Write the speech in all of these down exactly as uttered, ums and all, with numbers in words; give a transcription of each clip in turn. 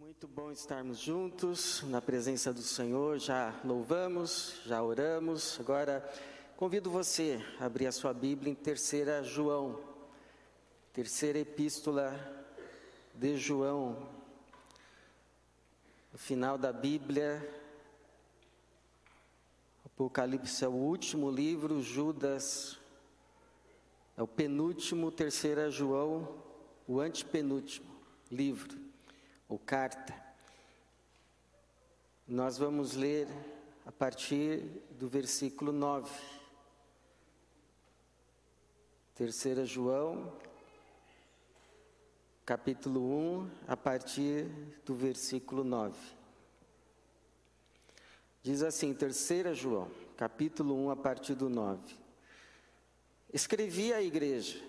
Muito bom estarmos juntos na presença do Senhor. Já louvamos, já oramos. Agora convido você a abrir a sua Bíblia em terceira João, terceira epístola de João. No final da Bíblia, Apocalipse é o último livro, Judas é o penúltimo, terceira João, o antepenúltimo livro ou carta. Nós vamos ler a partir do versículo nove. Terceira João, capítulo um, a partir do versículo nove. Diz assim, terceira João, capítulo um, a partir do nove. Escrevi à igreja,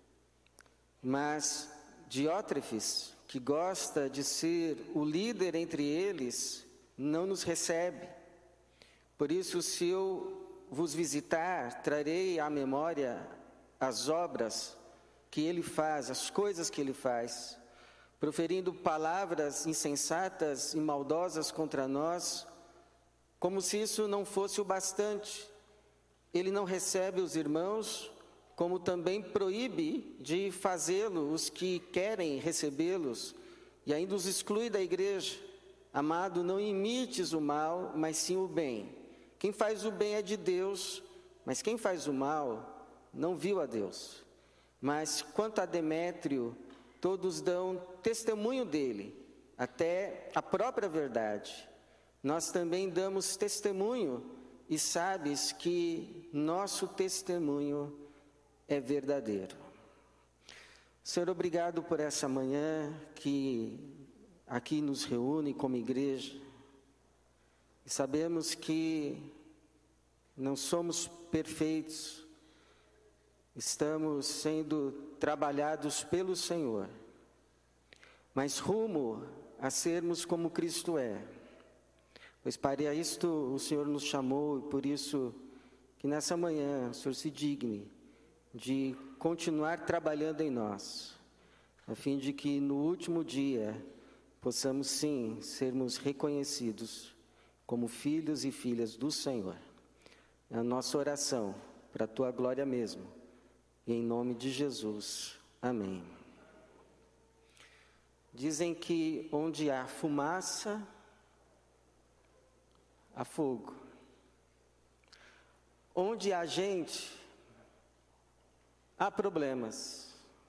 mas Diótrefes, que gosta de ser o líder entre eles, não nos recebe. Por isso, se eu vos visitar, trarei à memória as obras que ele faz, as coisas que ele faz, proferindo palavras insensatas e maldosas contra nós, como se isso não fosse o bastante. Ele não recebe os irmãos, como também proíbe de fazê-lo os que querem recebê-los, e ainda os exclui da igreja. Amado, não imites o mal, mas sim o bem. Quem faz o bem é de Deus, mas quem faz o mal não viu a Deus. Mas quanto a Demétrio, todos dão testemunho dele, até a própria verdade. Nós também damos testemunho, e sabes que nosso testemunho é verdadeiro. Senhor, obrigado por essa manhã que aqui nos reúne como igreja. E sabemos que não somos perfeitos, estamos sendo trabalhados pelo Senhor, mas rumo a sermos como Cristo é. Pois para isto o Senhor nos chamou, e por isso que nessa manhã o Senhor se digne de continuar trabalhando em nós, a fim de que no último dia possamos sim sermos reconhecidos como filhos e filhas do Senhor. É a nossa oração para a tua glória mesmo, e em nome de Jesus, amém. Dizem que onde há fumaça, há fogo. Onde há gente, há problemas.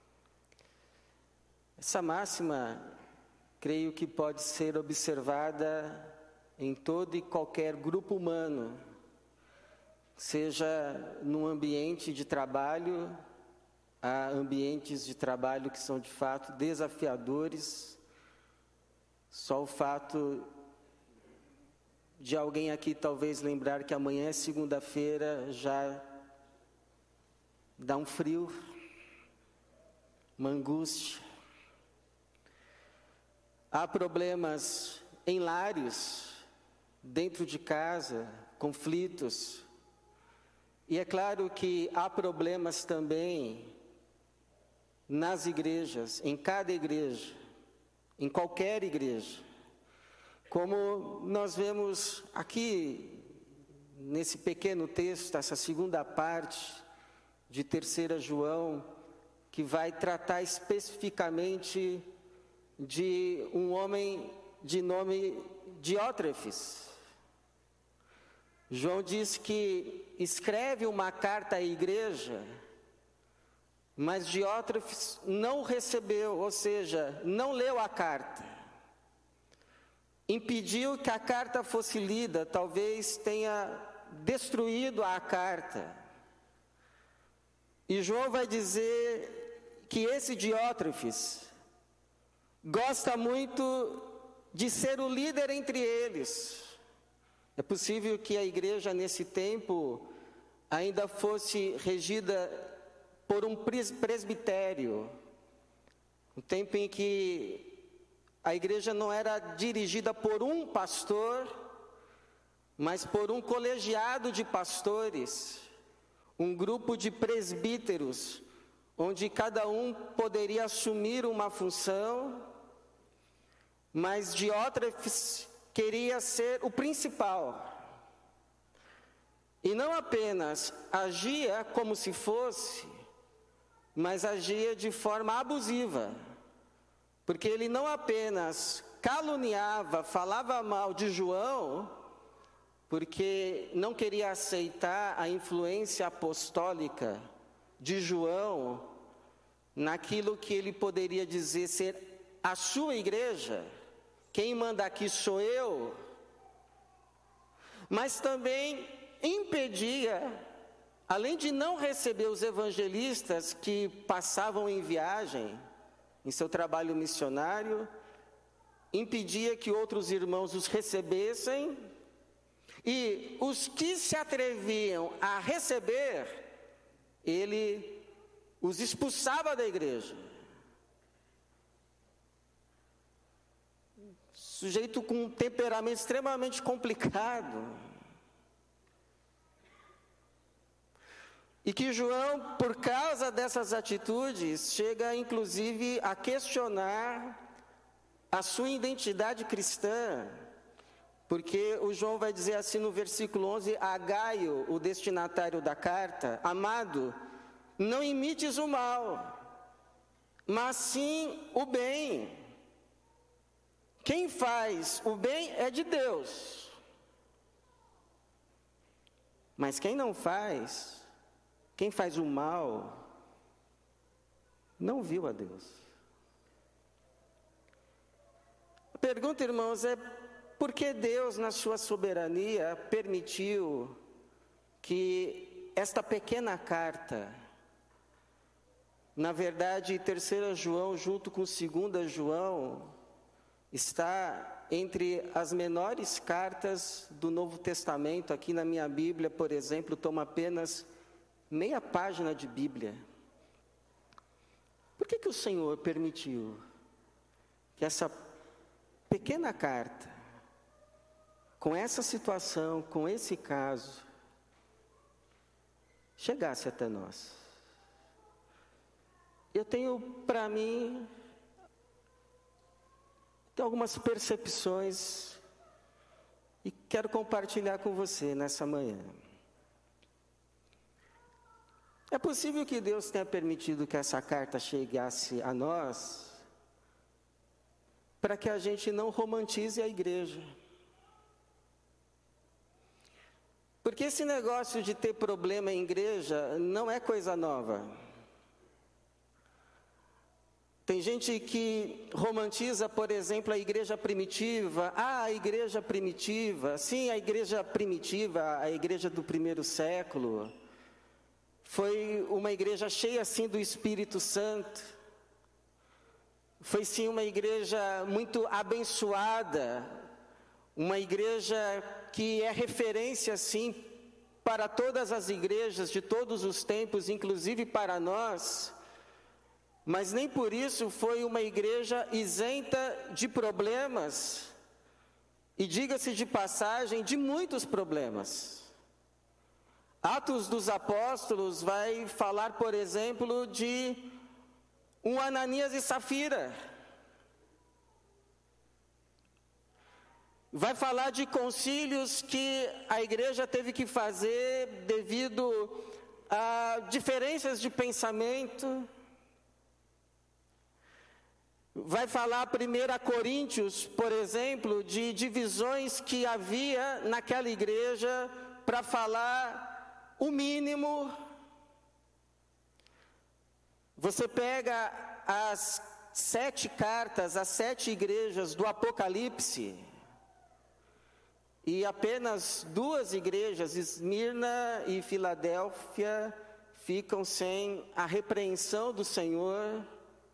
Essa máxima, creio que pode ser observada em todo e qualquer grupo humano, seja num ambiente de trabalho. Há ambientes de trabalho que são de fato desafiadores. Só o fato de alguém aqui talvez lembrar que amanhã é segunda-feira já dá um frio, uma angústia. Há problemas em lares, dentro de casa, conflitos. E é claro que há problemas também nas igrejas, em cada igreja, em qualquer igreja. Como nós vemos aqui, nesse pequeno texto, essa segunda parte de terceira João, que vai tratar especificamente de um homem de nome Diótrefes. João diz que escreve uma carta à igreja, mas Diótrefes não recebeu, ou seja, não leu a carta. Impediu que a carta fosse lida, talvez tenha destruído a carta. E João vai dizer que esse Diótrefes gosta muito de ser o líder entre eles. É possível que a igreja nesse tempo ainda fosse regida por um presbitério, um tempo em que a igreja não era dirigida por um pastor, mas por um colegiado de pastores, um grupo de presbíteros, onde cada um poderia assumir uma função mas Diótrefes queria ser o principal. E não apenas agia como se fosse, mas agia de forma abusiva. Porque ele não apenas caluniava, falava mal de João, porque não queria aceitar a influência apostólica de João naquilo que ele poderia dizer ser a sua igreja. Quem manda aqui sou eu. Mas também impedia, além de não receber os evangelistas que passavam em viagem, em seu trabalho missionário, impedia que outros irmãos os recebessem, e os que se atreviam a receber, ele os expulsava da igreja. Sujeito com um temperamento extremamente complicado. E que João, por causa dessas atitudes, chega inclusive a questionar a sua identidade cristã. Porque o João vai dizer assim no versículo onze, a Gaio, o destinatário da carta: amado, não imites o mal, mas sim o bem. Quem faz o bem é de Deus. Mas quem não faz, quem faz o mal, não viu a Deus. A pergunta, irmãos, é por que Deus, na sua soberania, permitiu que esta pequena carta, na verdade, terceira João, junto com segunda João, está entre as menores cartas do Novo Testamento. Aqui na minha Bíblia, por exemplo, toma apenas meia página de Bíblia. Por que que o Senhor permitiu que essa pequena carta, com essa situação, com esse caso, chegasse até nós? Eu tenho para mim, tem algumas percepções e quero compartilhar com você nessa manhã. É possível que Deus tenha permitido que essa carta chegasse a nós para que a gente não romantize a igreja. Porque esse negócio de ter problema em igreja não é coisa nova. Tem gente que romantiza, por exemplo, a igreja primitiva. Ah, a igreja primitiva. Sim, a igreja primitiva, a igreja do primeiro século, foi uma igreja cheia, assim, do Espírito Santo. Foi, sim, uma igreja muito abençoada. Uma igreja que é referência, sim, para todas as igrejas de todos os tempos, inclusive para nós. Mas nem por isso foi uma igreja isenta de problemas, e diga-se de passagem, de muitos problemas. Atos dos Apóstolos vai falar, por exemplo, de um Ananias e Safira. Vai falar de concílios que a igreja teve que fazer devido a diferenças de pensamento. Vai falar primeiro a Coríntios, por exemplo, de divisões que havia naquela igreja para falar o mínimo. Você pega as sete cartas, as sete igrejas do Apocalipse, e apenas duas igrejas, Esmirna e Filadélfia, ficam sem a repreensão do Senhor.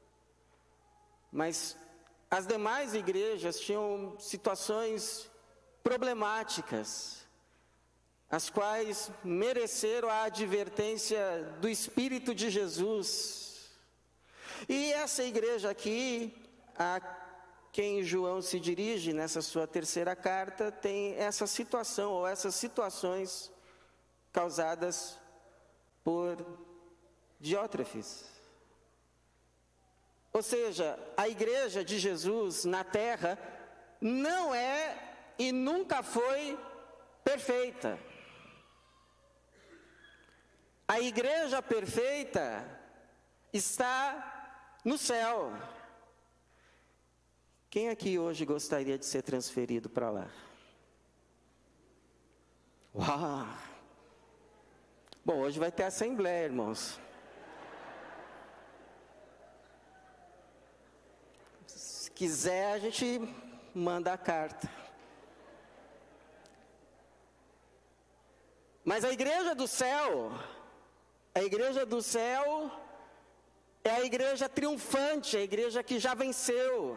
Mas as demais igrejas tinham situações problemáticas, as quais mereceram a advertência do Espírito de Jesus. E essa igreja aqui, a quem João se dirige nessa sua terceira carta, tem essa situação, ou essas situações causadas por Diótrefes. Ou seja, a igreja de Jesus na terra não é e nunca foi perfeita. A igreja perfeita está no céu. Quem aqui hoje gostaria de ser transferido para lá? Uau! Bom, hoje vai ter assembleia, irmãos. Se quiser, a gente manda a carta. Mas a igreja do céu, a igreja do céu é a igreja triunfante, a igreja que já venceu.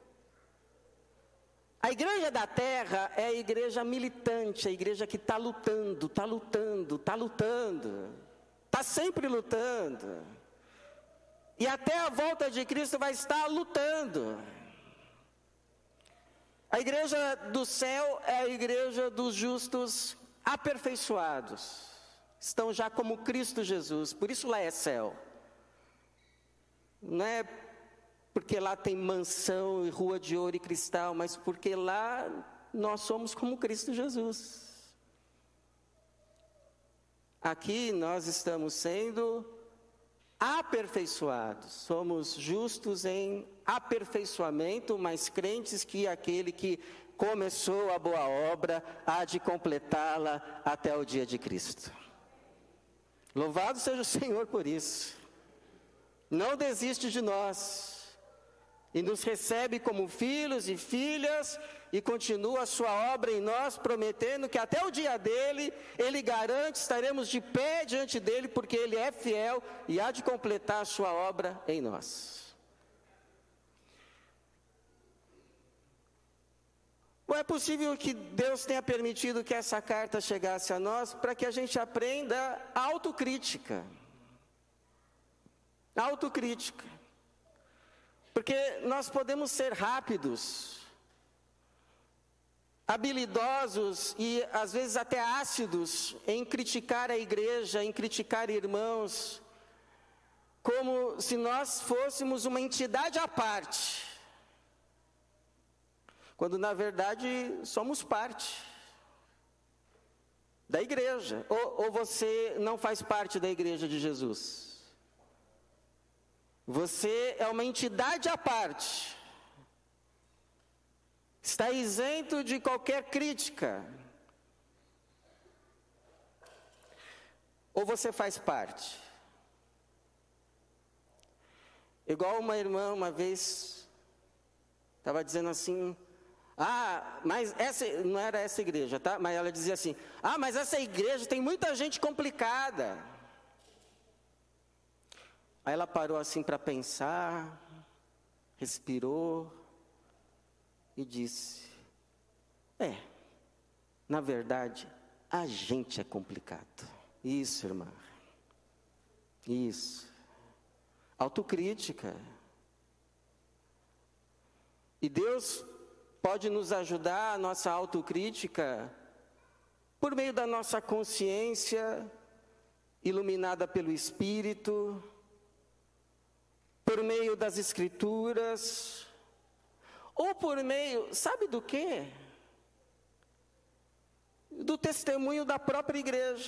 A igreja da terra é a igreja militante, a igreja que está lutando, está lutando, está lutando, está sempre lutando. E até a volta de Cristo vai estar lutando. A igreja do céu é a igreja dos justos aperfeiçoados. Estão já como Cristo Jesus, por isso lá é céu. Não é porque lá tem mansão e rua de ouro e cristal, mas porque lá nós somos como Cristo Jesus. Aqui nós estamos sendo aperfeiçoados, somos justos em aperfeiçoamento, mas crentes que aquele que começou a boa obra há de completá-la até o dia de Cristo. Louvado seja o Senhor por isso. Não desiste de nós. E nos recebe como filhos e filhas, e continua a sua obra em nós, prometendo que até o dia dele, ele garante, estaremos de pé diante dele, porque ele é fiel e há de completar a sua obra em nós. Ou é possível que Deus tenha permitido que essa carta chegasse a nós, para que a gente aprenda a autocrítica. A autocrítica. Porque nós podemos ser rápidos, habilidosos e às vezes até ácidos em criticar a igreja, em criticar irmãos, como se nós fôssemos uma entidade à parte, quando na verdade somos parte da igreja. Ou, ou você não faz parte da igreja de Jesus? Você é uma entidade à parte, está isento de qualquer crítica, ou você faz parte? Igual uma irmã uma vez estava dizendo assim, ah, mas essa, não era essa igreja, tá? Mas ela dizia assim, ah, mas essa igreja tem muita gente complicada. Aí ela parou assim para pensar, respirou e disse, é, na verdade, a gente é complicado. Isso, irmã, isso, autocrítica. E Deus pode nos ajudar a nossa autocrítica por meio da nossa consciência iluminada pelo Espírito, por meio das Escrituras, ou por meio, sabe do quê? Do testemunho da própria igreja.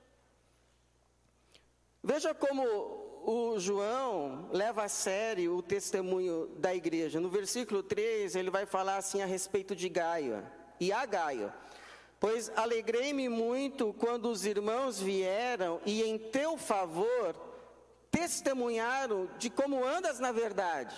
Veja como o João leva a sério o testemunho da igreja. No versículo três, ele vai falar assim a respeito de Gaio, e a Gaio. Pois alegrei-me muito quando os irmãos vieram e em teu favor testemunharam de como andas na verdade.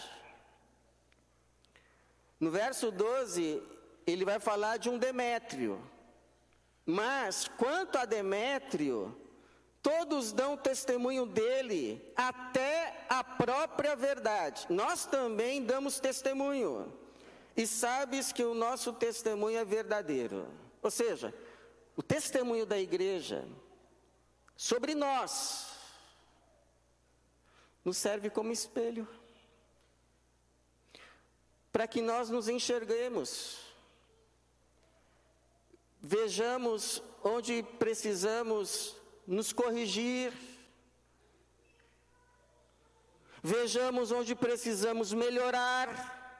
No verso doze, ele vai falar de um Demétrio. Mas, quanto a Demétrio, todos dão testemunho dele, até a própria verdade. Nós também damos testemunho. E sabes que o nosso testemunho é verdadeiro. Ou seja, o testemunho da igreja sobre nós nos serve como espelho, para que nós nos enxerguemos, vejamos onde precisamos nos corrigir, Vejamos onde precisamos melhorar.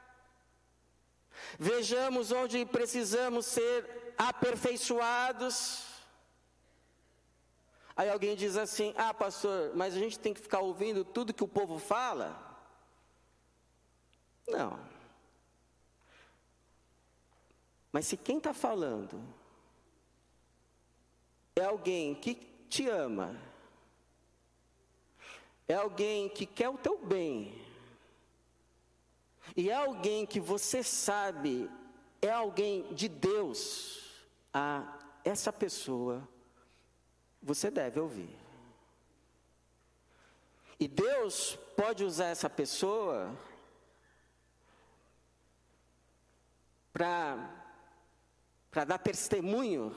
Vejamos onde precisamos ser aperfeiçoados. Aí alguém diz assim: ah, pastor, mas a gente tem que ficar ouvindo tudo que o povo fala? Não. Mas se quem está falando é alguém que te ama, é alguém que quer o teu bem, e é alguém que você sabe, é alguém de Deus, a essa pessoa você deve ouvir. E Deus pode usar essa pessoa para para dar testemunho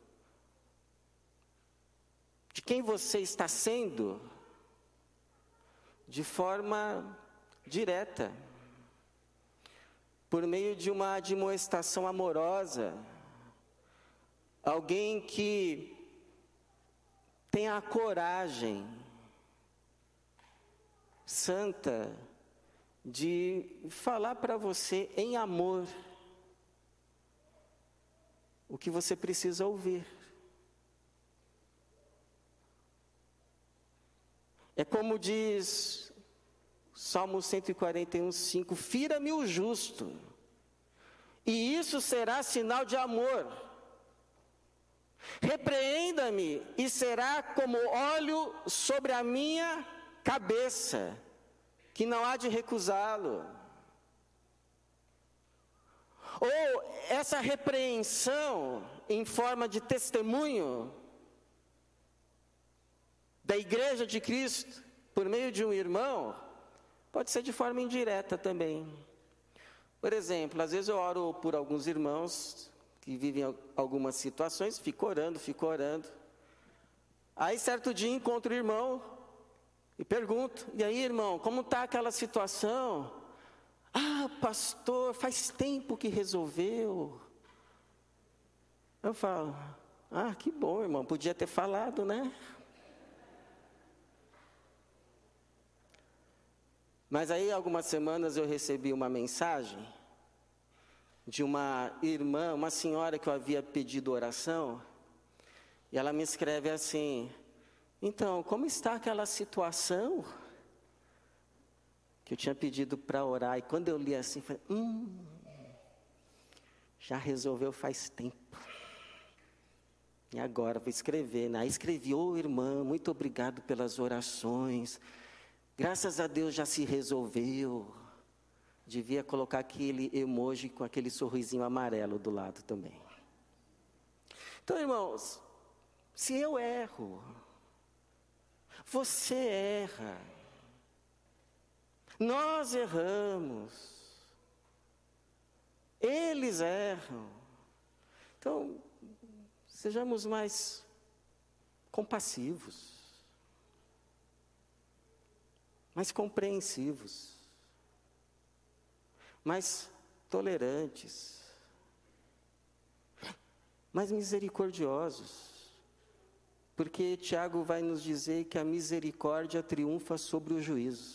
de quem você está sendo, de forma direta, por meio de uma admoestação amorosa, alguém que tenha a coragem santa de falar para você em amor o que você precisa ouvir. É como diz Salmo cento e quarenta e um, cinco: fira-me o justo, e isso será sinal de amor. Repreenda-me, e será como óleo sobre a minha cabeça, que não há de recusá-lo. Ou essa repreensão em forma de testemunho da igreja de Cristo, por meio de um irmão, pode ser de forma indireta também. Por exemplo, às vezes eu oro por alguns irmãos que vivem algumas situações, fico orando, fico orando. Aí certo dia encontro o irmão e pergunto: e aí, irmão, como está aquela situação? Ah, pastor, faz tempo que resolveu. Eu falo: ah, que bom, irmão, podia ter falado, né? Mas aí, algumas semanas, eu recebi uma mensagem de uma irmã, uma senhora que eu havia pedido oração, e ela me escreve assim: então, como está aquela situação que eu tinha pedido para orar? E quando eu li assim, falei: hum, já resolveu faz tempo. E agora vou escrever, né? Aí escrevi: ô irmã, muito obrigado pelas orações, graças a Deus já se resolveu. Devia colocar aquele emoji com aquele sorrisinho amarelo do lado também. Então, irmãos, se eu erro, você erra, nós erramos, eles erram. Então, sejamos mais compassivos, mais compreensivos, mais tolerantes, mais misericordiosos. Porque Tiago vai nos dizer que a misericórdia triunfa sobre o juízo.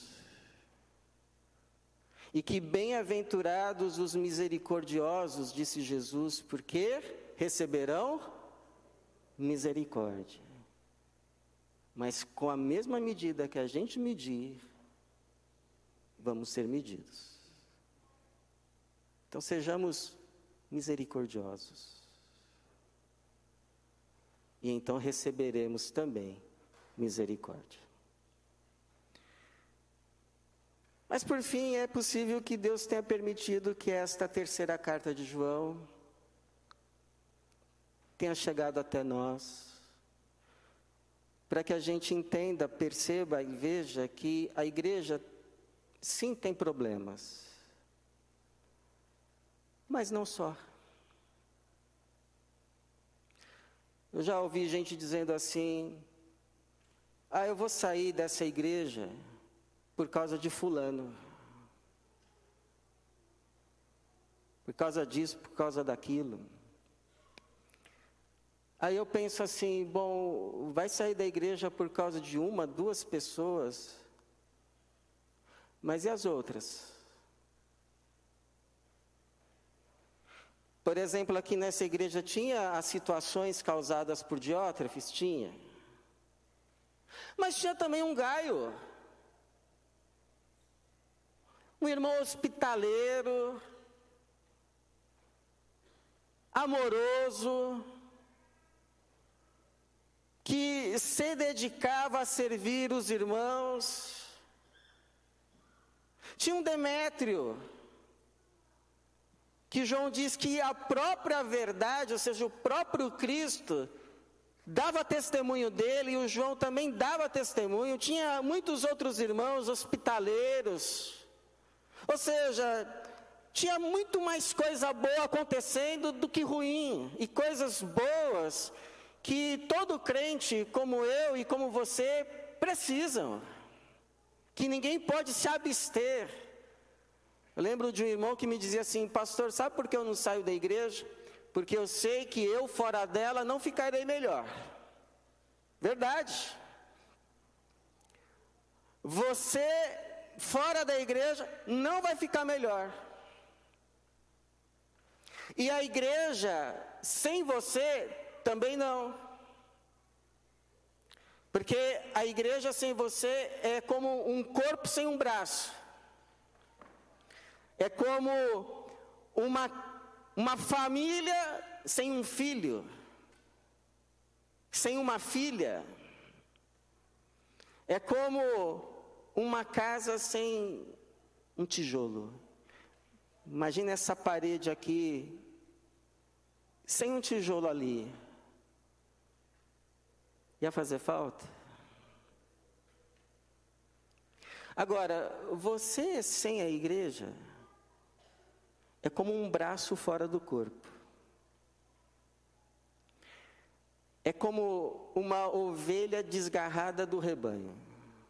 E que bem-aventurados os misericordiosos, disse Jesus, porque receberão misericórdia. Mas com a mesma medida que a gente medir, vamos ser medidos. Então sejamos misericordiosos. E então receberemos também misericórdia. Mas por fim, é possível que Deus tenha permitido que esta terceira carta de João tenha chegado até nós, para que a gente entenda, perceba e veja que a igreja sim tem problemas, mas não só. Eu já ouvi gente dizendo assim: ah, eu vou sair dessa igreja por causa de fulano, por causa disso, por causa daquilo. Aí eu penso assim: bom, vai sair da igreja por causa de uma, duas pessoas, Mas e as outras? Por exemplo, aqui nessa igreja tinha as situações causadas por Diótrefes? Tinha. Mas tinha também um Gaio, um irmão hospitaleiro, amoroso, que se dedicava a servir os irmãos. Tinha um Demétrio, que João diz que a própria verdade, ou seja, o próprio Cristo, dava testemunho dele, e o João também dava testemunho. Tinha muitos outros irmãos hospitaleiros, ou seja, tinha muito mais coisa boa acontecendo do que ruim, e coisas boas que todo crente, como eu e como você, precisam, que ninguém pode se abster. Eu lembro de um irmão que me dizia assim: pastor, sabe por que eu não saio da igreja? Porque eu sei que eu fora dela não ficarei melhor. Verdade. Você fora da igreja não vai ficar melhor. E a igreja sem você também não. Porque a igreja sem você é como um corpo sem um braço. É como uma, uma família sem um filho, sem uma filha. É como uma casa sem um tijolo. Imagina essa parede aqui, sem um tijolo ali. Ia fazer falta? Agora, você sem a igreja é como um braço fora do corpo. É como uma ovelha desgarrada do rebanho.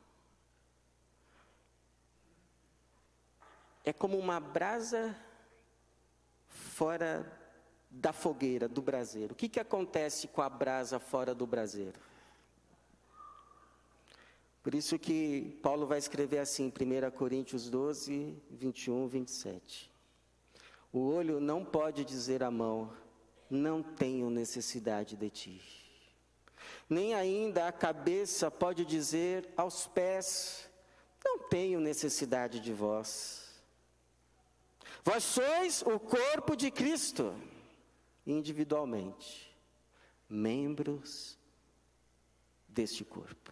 É como uma brasa fora da fogueira, do braseiro. O que, que acontece com a brasa fora do braseiro? Por isso que Paulo vai escrever assim, em primeira Coríntios doze, vinte e um, vinte e sete. O olho não pode dizer à mão: não tenho necessidade de ti. Nem ainda a cabeça pode dizer aos pés: não tenho necessidade de vós. Vós sois o corpo de Cristo, individualmente, membros deste corpo.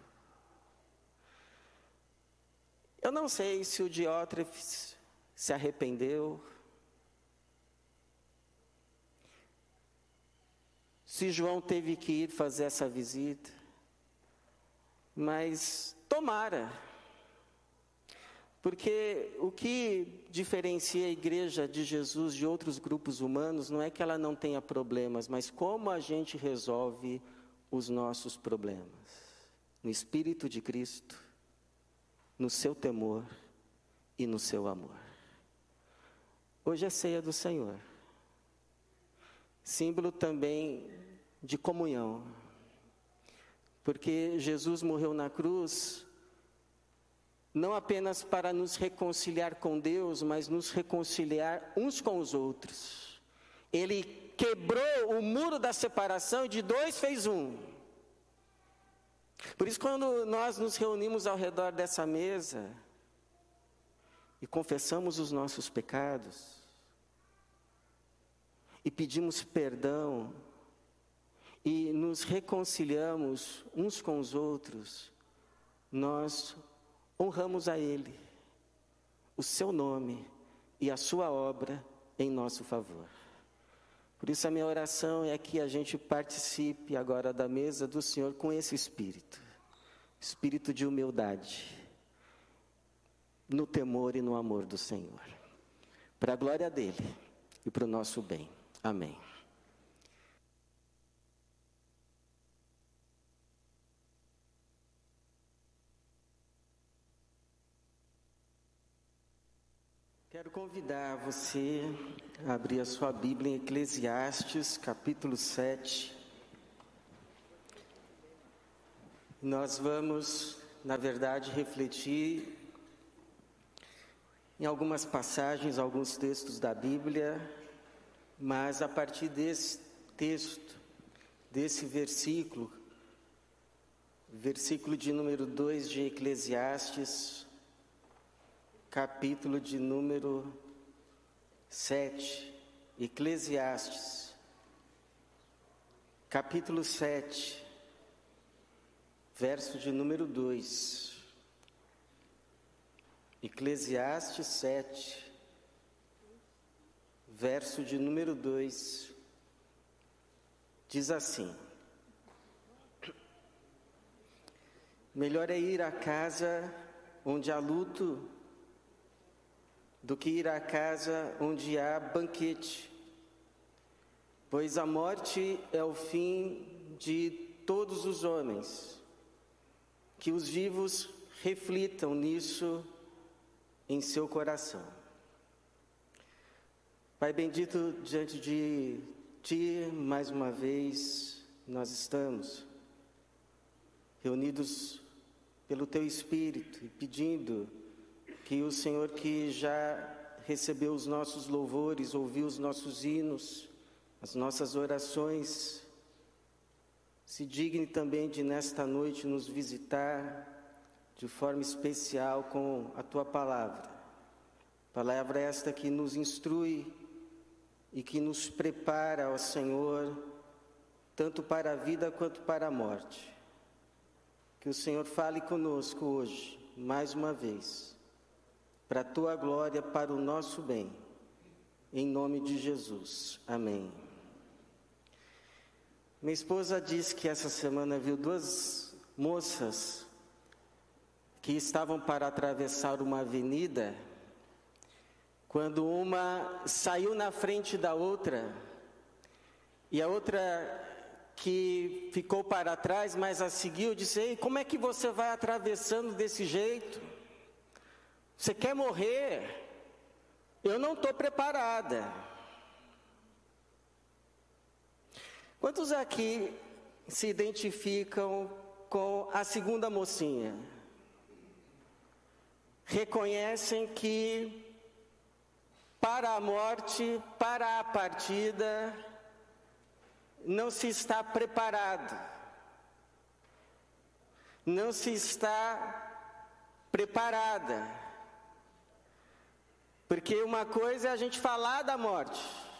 Eu não sei se o Diótrefes se arrependeu, se João teve que ir fazer essa visita, mas tomara, porque o que diferencia a igreja de Jesus de outros grupos humanos não é que ela não tenha problemas, mas como a gente resolve os nossos problemas, no Espírito de Cristo, no seu temor e no seu amor. Hoje é ceia do Senhor, símbolo também de comunhão, porque Jesus morreu na cruz não apenas para nos reconciliar com Deus, mas nos reconciliar uns com os outros. Ele quebrou o muro da separação e de dois fez um. Por isso, quando nós nos reunimos ao redor dessa mesa e confessamos os nossos pecados e pedimos perdão e nos reconciliamos uns com os outros, nós honramos a Ele, o seu nome e a sua obra em nosso favor. Por isso a minha oração é que a gente participe agora da mesa do Senhor com esse espírito, espírito de humildade, no temor e no amor do Senhor, para a glória dEle e para o nosso bem. Amém. Quero convidar você a abrir a sua Bíblia em Eclesiastes, capítulo sete. Nós vamos, na verdade, refletir em algumas passagens, alguns textos da Bíblia, mas a partir desse texto, desse versículo, versículo de número dois de Eclesiastes, capítulo de número sete, Eclesiastes, capítulo sete, verso de número dois. Eclesiastes sete, verso de número dois, diz assim: melhor é ir à casa onde há luto do que ir à casa onde há banquete, pois a morte é o fim de todos os homens. Que os vivos reflitam nisso em seu coração. Pai bendito, diante de Ti, mais uma vez, nós estamos reunidos pelo Teu Espírito e pedindo que o Senhor, que já recebeu os nossos louvores, ouviu os nossos hinos, as nossas orações, se digne também de nesta noite nos visitar de forma especial com a Tua palavra. Palavra esta que nos instrui e que nos prepara, ó Senhor, tanto para a vida quanto para a morte. Que o Senhor fale conosco hoje, mais uma vez, para a Tua glória, para o nosso bem, em nome de Jesus. Amém. Minha esposa disse que essa semana viu duas moças que estavam para atravessar uma avenida, quando uma saiu na frente da outra, e a outra que ficou para trás, mas a seguiu, disse: ei, como é que você vai atravessando desse jeito? Você quer morrer? Eu não estou preparada. Quantos aqui se identificam com a segunda mocinha? Reconhecem que para a morte, para a partida, não se está preparado. Não se está preparada. Porque uma coisa é a gente falar da morte,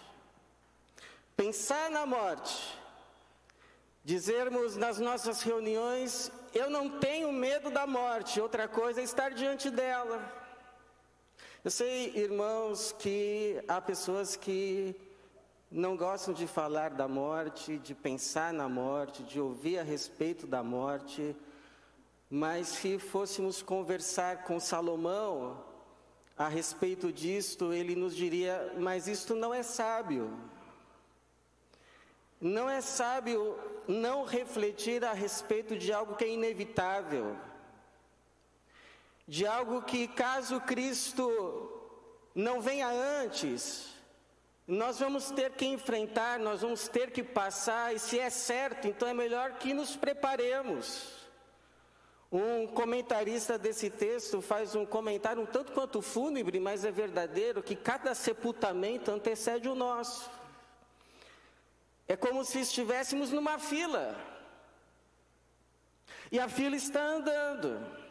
pensar na morte, dizermos nas nossas reuniões: eu não tenho medo da morte. Outra coisa é estar diante dela. Eu sei, irmãos, que há pessoas que não gostam de falar da morte, de pensar na morte, de ouvir a respeito da morte, mas se fôssemos conversar com Salomão a respeito disto, ele nos diria: mas isto não é sábio. Não é sábio não refletir a respeito de algo que é inevitável, de algo que, caso Cristo não venha antes, nós vamos ter que enfrentar, nós vamos ter que passar, e se é certo, então é melhor que nos preparemos. Um comentarista desse texto faz um comentário um tanto quanto fúnebre, mas é verdadeiro, que cada sepultamento antecede o nosso. É como se estivéssemos numa fila, e a fila está andando.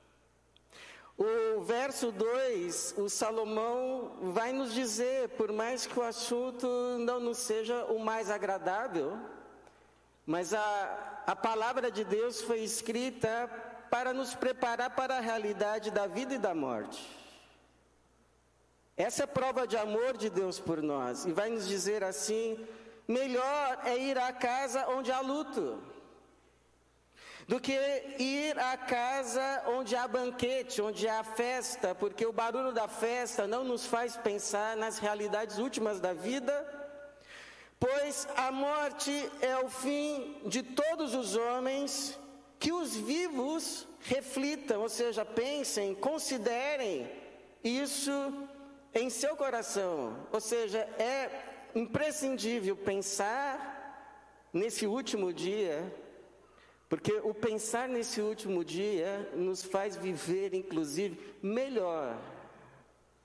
O verso dois, o Salomão vai nos dizer, por mais que o assunto não nos seja o mais agradável, mas a, a palavra de Deus foi escrita para nos preparar para a realidade da vida e da morte. Essa é a prova de amor de Deus por nós, e vai nos dizer assim: melhor é ir à casa onde há luto, do que ir à casa onde há banquete, onde há festa, porque o barulho da festa não nos faz pensar nas realidades últimas da vida, pois a morte é o fim de todos os homens. Que os vivos reflitam, ou seja, pensem, considerem isso em seu coração. Ou seja, é imprescindível pensar nesse último dia, porque o pensar nesse último dia nos faz viver, inclusive, melhor.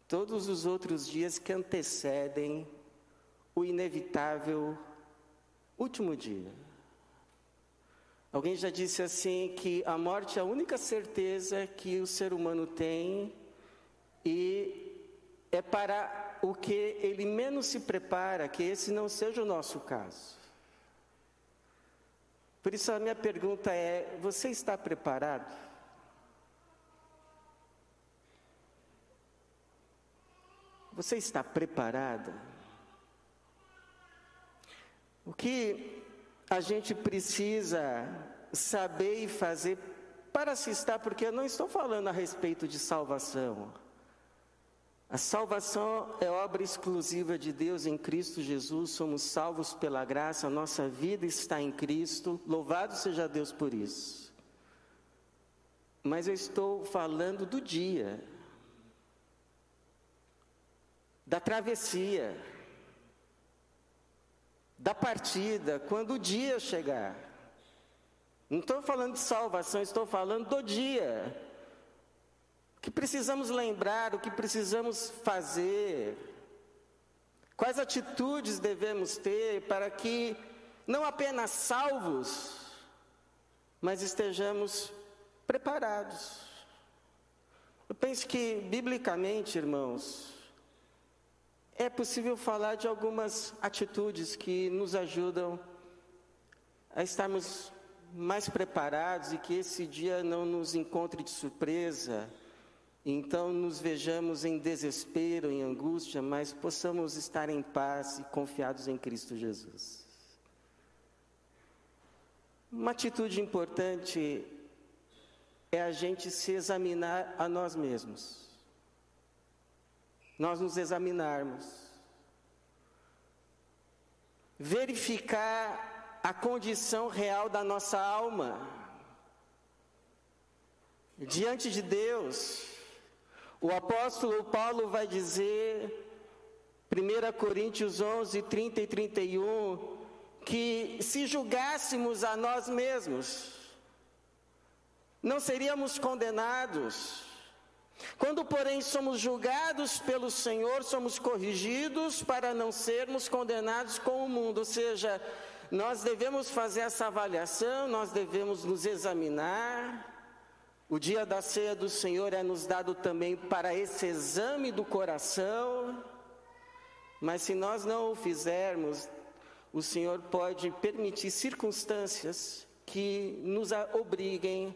todos os outros dias que antecedem o inevitável último dia. Alguém já disse assim que a morte é a única certeza que o ser humano tem e é para o que ele menos se prepara, que esse não seja o nosso caso. Por isso a minha pergunta é: você está preparado? Você está preparada? O que a gente precisa saber e fazer para se estar, porque eu não estou falando a respeito de salvação. A salvação é obra exclusiva de Deus em Cristo Jesus, somos salvos pela graça, a nossa vida está em Cristo, louvado seja Deus por isso. Mas eu estou falando do dia, da travessia, da partida, quando o dia chegar. Não estou falando de salvação, estou falando do dia. O que precisamos lembrar, o que precisamos fazer, quais atitudes devemos ter para que, não apenas salvos, mas estejamos preparados. Eu penso que, biblicamente, irmãos, é possível falar de algumas atitudes que nos ajudam a estarmos mais preparados e que esse dia não nos encontre de surpresa, então nos vejamos em desespero, em angústia, mas possamos estar em paz e confiados em Cristo Jesus. Uma atitude importante é a gente se examinar a nós mesmos. Nós nos examinarmos. Verificar a condição real da nossa alma diante de Deus. O apóstolo Paulo vai dizer, primeira Coríntios onze, trinta e trinta e um, que se julgássemos a nós mesmos, não seríamos condenados. Quando, porém, somos julgados pelo Senhor, somos corrigidos para não sermos condenados com o mundo. Ou seja, nós devemos fazer essa avaliação, nós devemos nos examinar. O dia da ceia do Senhor é nos dado também para esse exame do coração, mas se nós não o fizermos, o Senhor pode permitir circunstâncias que nos obriguem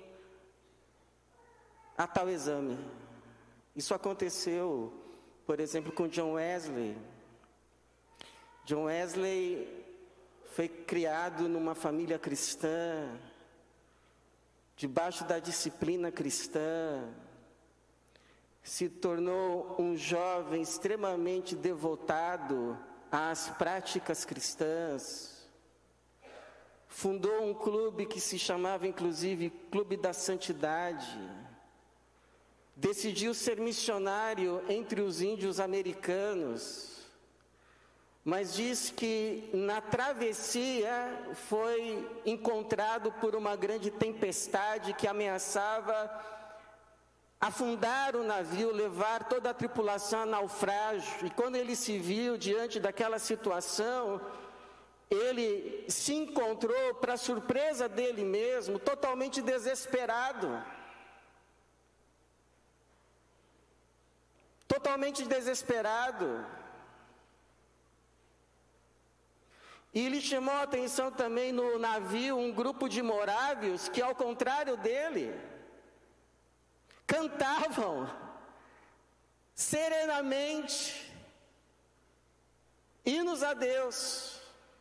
a tal exame. Isso aconteceu, por exemplo, com John Wesley. John Wesley foi criado numa família cristã, debaixo da disciplina cristã, se tornou um jovem extremamente devotado às práticas cristãs, fundou um clube que se chamava inclusive Clube da Santidade, decidiu ser missionário entre os índios americanos, mas diz que na travessia foi encontrado por uma grande tempestade que ameaçava afundar o navio, levar toda a tripulação a naufrágio. E quando ele se viu diante daquela situação, ele se encontrou, para surpresa dele mesmo, totalmente desesperado. Totalmente desesperado. E ele chamou a atenção também no navio um grupo de morávios que, ao contrário dele, cantavam serenamente hinos a Deus.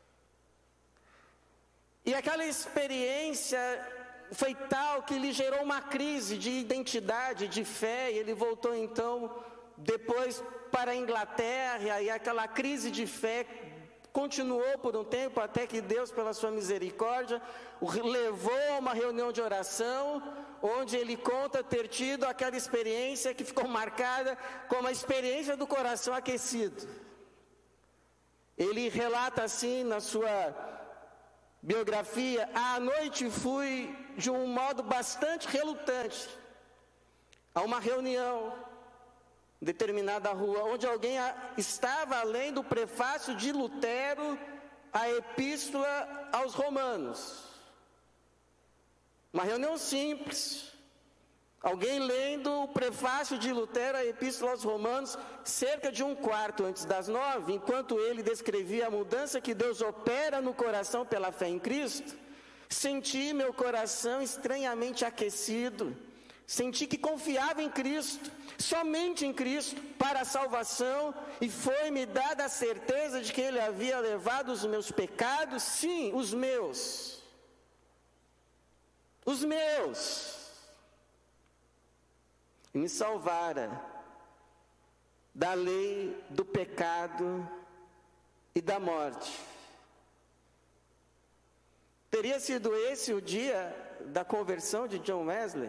E aquela experiência foi tal que lhe gerou uma crise de identidade, de fé, e ele voltou então depois para a Inglaterra, e aquela crise de fé continuou por um tempo, até que Deus, pela sua misericórdia, o levou a uma reunião de oração, onde ele conta ter tido aquela experiência que ficou marcada como a experiência do coração aquecido. Ele relata assim na sua biografia: à noite fui de um modo bastante relutante a uma reunião, determinada rua, onde alguém estava lendo o prefácio de Lutero à Epístola aos Romanos. Uma reunião simples. Alguém lendo o prefácio de Lutero à Epístola aos Romanos, cerca de um quarto antes das nove, enquanto ele descrevia a mudança que Deus opera no coração pela fé em Cristo, senti meu coração estranhamente aquecido, senti que confiava em Cristo, somente em Cristo, para a salvação, e foi-me dada a certeza de que Ele havia levado os meus pecados, sim, os meus, os meus, e me salvara da lei do pecado e da morte. Teria sido esse o dia da conversão de John Wesley?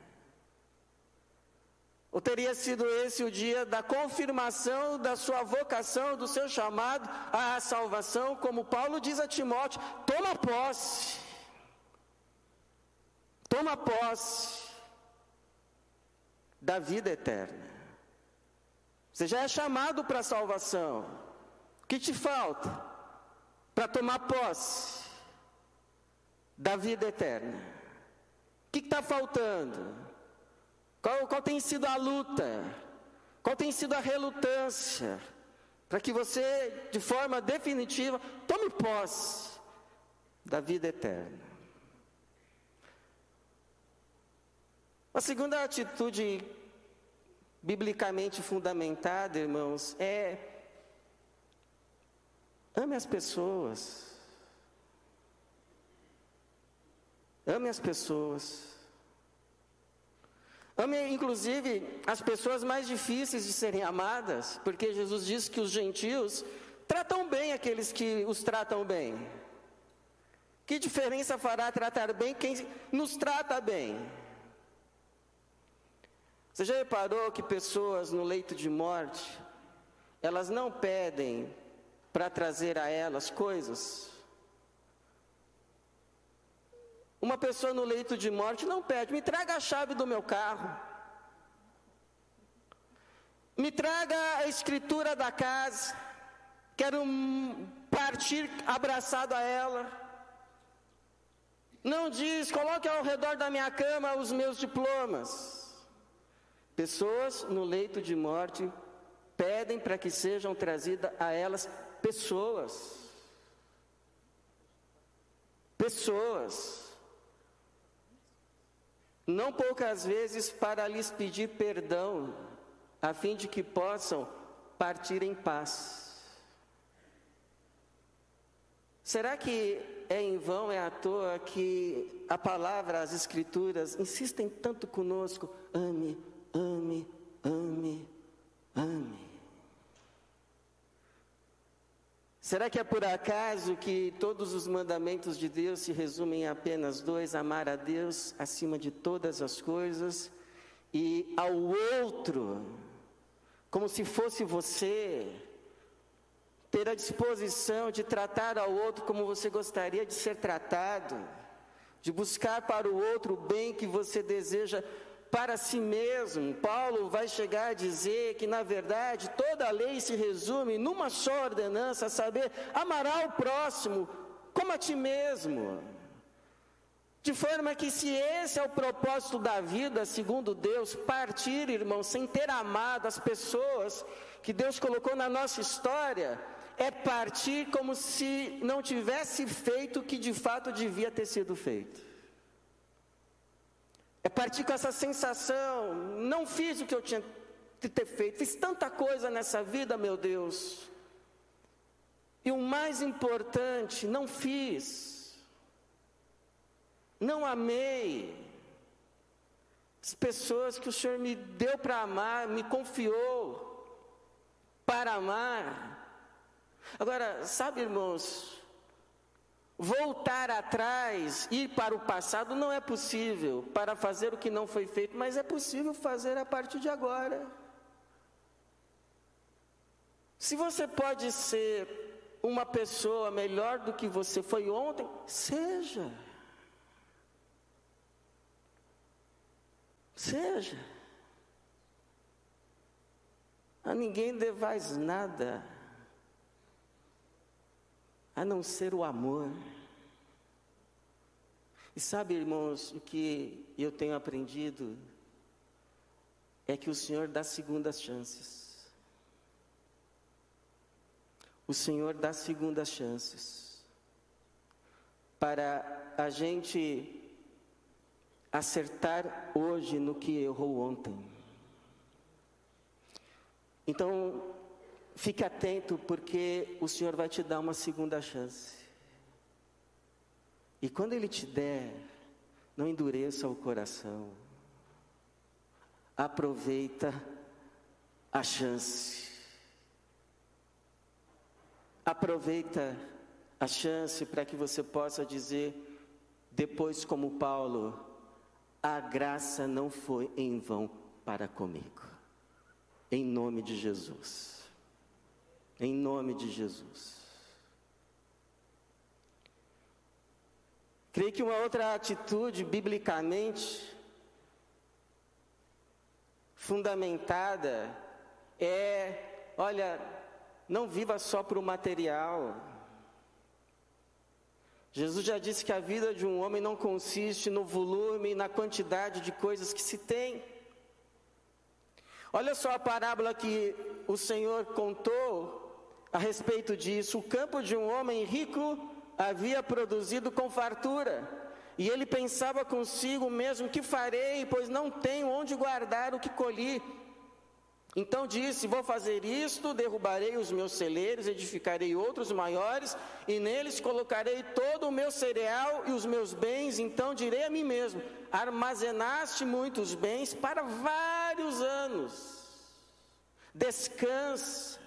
Ou teria sido esse o dia da confirmação da sua vocação, do seu chamado à salvação, como Paulo diz a Timóteo: toma posse, toma posse da vida eterna. Você já é chamado para a salvação. O que te falta para tomar posse da vida eterna? O que está faltando? Qual, qual tem sido a luta? Qual tem sido a relutância? Para que você, de forma definitiva, tome posse da vida eterna. A segunda atitude biblicamente fundamentada, irmãos, é ame as pessoas. Ame as pessoas. Ame, inclusive, as pessoas mais difíceis de serem amadas, porque Jesus disse que os gentios tratam bem aqueles que os tratam bem. Que diferença fará tratar bem quem nos trata bem? Você já reparou que pessoas no leito de morte, elas não pedem para trazer a elas coisas? Uma pessoa no leito de morte não pede: me traga a chave do meu carro, me traga a escritura da casa, quero partir abraçado a ela. Não diz: coloque ao redor da minha cama os meus diplomas. Pessoas no leito de morte pedem para que sejam trazidas a elas pessoas. Pessoas. Não poucas vezes para lhes pedir perdão, a fim de que possam partir em paz. Será que é em vão, é à toa que a palavra, as Escrituras insistem tanto conosco? Ame, ame, ame, ame. Será que é por acaso que todos os mandamentos de Deus se resumem em apenas dois: amar a Deus acima de todas as coisas e ao outro, como se fosse você, ter a disposição de tratar ao outro como você gostaria de ser tratado, de buscar para o outro o bem que você deseja para si mesmo? Paulo vai chegar a dizer que, na verdade, toda a lei se resume numa só ordenança, a saber, amará o próximo como a ti mesmo. De forma que, se esse é o propósito da vida, segundo Deus, partir, irmão, sem ter amado as pessoas que Deus colocou na nossa história, é partir como se não tivesse feito o que de fato devia ter sido feito. É partir com essa sensação: não fiz o que eu tinha que ter feito, fiz tanta coisa nessa vida, meu Deus, e o mais importante, não fiz, não amei as pessoas que o Senhor me deu para amar, me confiou para amar. Agora, sabe, irmãos, voltar atrás, ir para o passado não é possível para fazer o que não foi feito, mas é possível fazer a partir de agora. Se você pode ser uma pessoa melhor do que você foi ontem, seja. Seja. a ninguém devais nada, a não ser o amor. E sabe, irmãos, o que eu tenho aprendido é que o Senhor dá segundas chances. O Senhor dá segundas chances para a gente acertar hoje no que errou ontem. Então, fique atento, porque o Senhor vai te dar uma segunda chance. E quando Ele te der, não endureça o coração. Aproveita a chance. Aproveita a chance para que você possa dizer, depois como Paulo, a graça não foi em vão para comigo. Em nome de Jesus. Em nome de Jesus. Creio que uma outra atitude, biblicamente fundamentada, é, olha, não viva só para o material. Jesus já disse que a vida de um homem não consiste no volume e na quantidade de coisas que se tem. Olha só a parábola que o Senhor contou a respeito disso. O campo de um homem rico havia produzido com fartura, e ele pensava consigo mesmo, que farei, pois não tenho onde guardar o que colhi. Então disse, vou fazer isto, derrubarei os meus celeiros, edificarei outros maiores, e neles colocarei todo o meu cereal e os meus bens. Então direi a mim mesmo, armazenaste muitos bens para vários anos, descansa,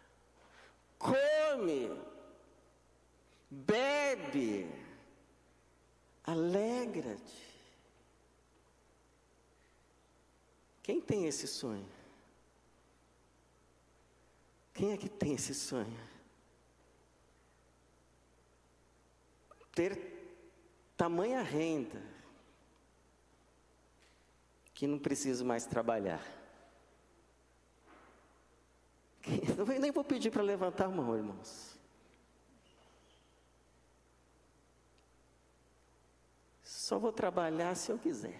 come, bebe, alegra-te. Quem tem esse sonho? Quem é que tem esse sonho? Ter tamanha renda que não preciso mais trabalhar. Eu nem vou pedir para levantar a mão, irmãos. Só vou trabalhar se eu quiser.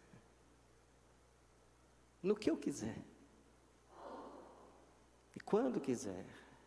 No que eu quiser. E quando quiser.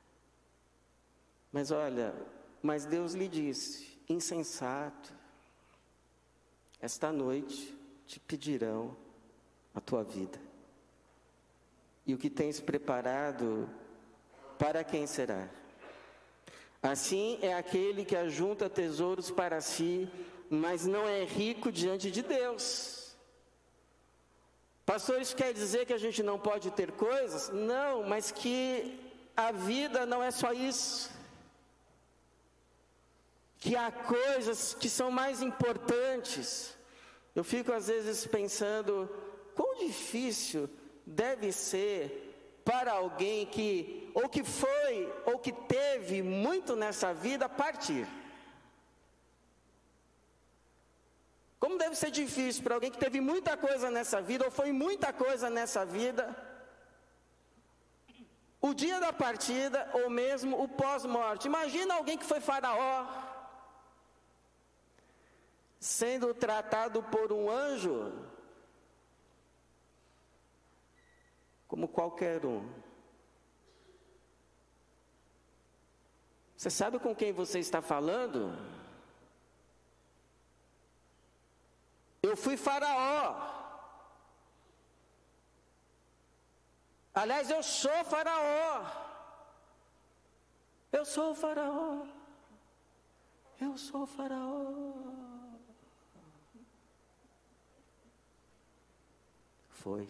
Mas olha, mas Deus lhe disse, insensato, esta noite te pedirão a tua vida. E o que tens preparado, para quem será? Assim é aquele que ajunta tesouros para si, mas não é rico diante de Deus. Pastor, isso quer dizer que a gente não pode ter coisas? Não, mas que a vida não é só isso. Que há coisas que são mais importantes. Eu fico às vezes pensando, quão difícil deve ser para alguém que, ou que foi, ou que teve muito nessa vida, partir. Como deve ser difícil para alguém que teve muita coisa nessa vida, ou foi muita coisa nessa vida, o dia da partida, ou mesmo o pós-morte. Imagina alguém que foi faraó, sendo tratado por um anjo, como qualquer um. Você sabe com quem você está falando? Eu fui faraó. Aliás, eu sou faraó. Eu sou faraó. Eu sou faraó. Foi.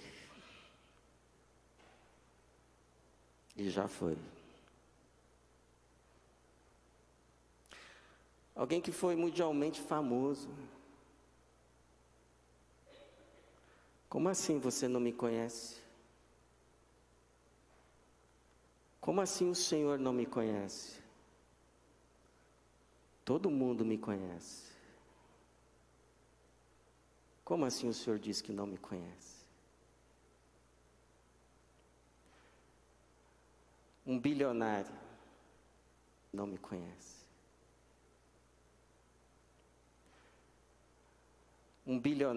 E já foi. Alguém que foi mundialmente famoso. Como assim você não me conhece? Como assim o Senhor não me conhece? Todo mundo me conhece. Como assim o Senhor diz que não me conhece? Um bilionário não me conhece. Um bilionário